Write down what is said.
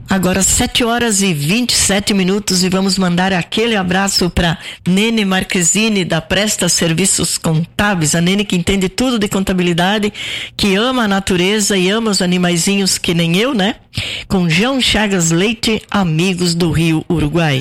Agora 7h27 e vamos mandar aquele abraço para Nene Marquezine da Presta Serviços Contábeis, a Nene que entende tudo de contabilidade, que ama a natureza e ama os animaizinhos que nem eu, né? Com João Chagas Leite, amigos do Rio Uruguai.